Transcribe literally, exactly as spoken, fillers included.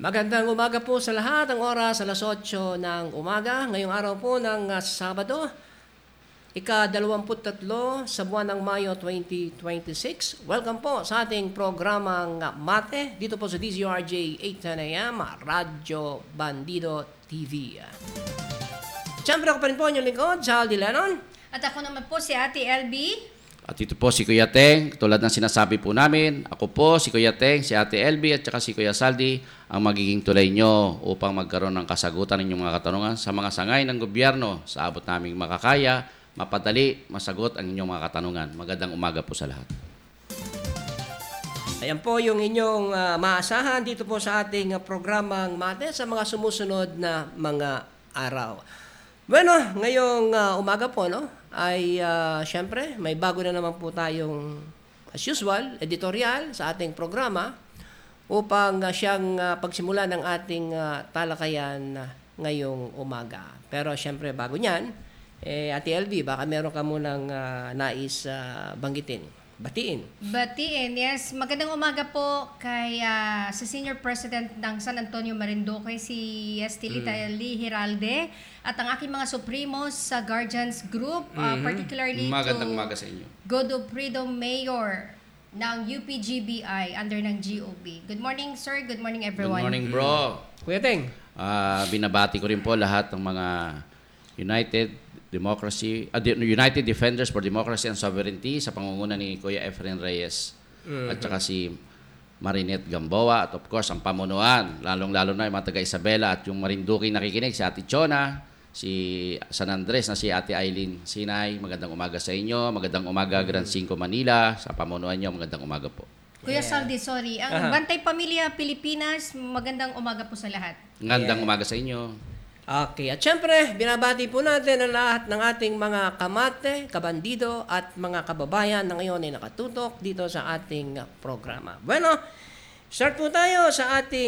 Magandang umaga po sa lahat. Ang oras alas otso ng umaga. Ngayong araw po ng uh, Sabado, ika-dalawamput tatlo sa buwan ng Mayo twenty twenty-six. Welcome po sa ating programang uh, Mate dito po sa D Z R J eight ten A M, Radyo Bandido T V. Siyempre ako pa rin po inyong lingkod, Saldi Lennon. At ako naman po si Ate L B. At ito po si Kuya Teng, tulad ng sinasabi po namin, ako po si Kuya Teng, si Ate L B at saka si Kuya Saldi ang magiging tulay nyo upang magkaroon ng kasagutan ng inyong mga katanungan sa mga sangay ng gobyerno sa abot naming makakaya, mapadali, masagot ang inyong mga katanungan. Magandang umaga po sa lahat. Ayan po yung inyong uh, maasahan dito po sa ating uh, programang Mate sa mga sumusunod na mga araw. Bueno, ngayong uh, umaga po, no, ay uh, syempre may bago na naman po tayong, as usual, editorial sa ating programa upang uh, siyang uh, pagsimula ng ating uh, talakayan uh, ngayong umaga. Pero syempre bago niyan, eh, Ate L V, baka meron ka munang uh, nais uh, banggitin. Batiin. Batiin, yes. Magandang umaga po kay uh, sa Senior President ng San Antonio Marinduque, si Estelita mm. Lee Hiralde, at ang aking mga Supremos sa Guardians Group, uh, mm-hmm. particularly Magandang to umaga sa inyo. Godoprido Mayor ng U P G B I under ng G O B. Good morning, sir. Good morning, everyone. Good morning, bro. Kuya Teng. Uh, binabati ko rin po lahat ng mga United Democracy, uh, United Defenders for Democracy and Sovereignty sa pangunguna ni Kuya Efren Reyes mm-hmm. at saka si Marinette Gamboa at of course ang pamunuan, lalong-lalo na yung mga taga-Isabela at yung Marinduque nakikinig, si Ate Chona, si San Andres na si Ate Eileen Sinay. Magandang umaga sa inyo, magandang umaga mm-hmm. Grand Cinco Manila, sa pamunuan nyo, magandang umaga po. Kuya yeah. Saldi, sorry. Ang uh-huh. Bantay Pamilya Pilipinas, magandang umaga po sa lahat. Magandang yeah. umaga sa inyo. Okay, at syempre, binabati po natin ang lahat ng ating mga kamate, kabandido at mga kababayan na ngayon ay nakatutok dito sa ating programa. Bueno, start po tayo sa ating